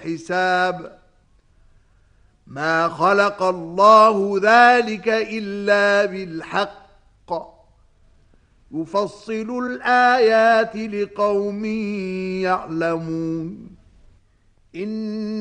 حساب ما خلق الله ذلك إلا بالحق يفصل الآيات لقوم يعلمون